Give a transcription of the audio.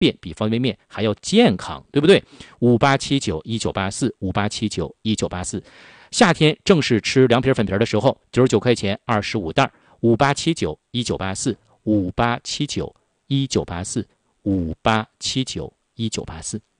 便，比方便面还要健康，对不对？58791984，58791984。夏天正是吃凉皮粉皮的时候，99块钱25袋，58791984，58791984，58791984。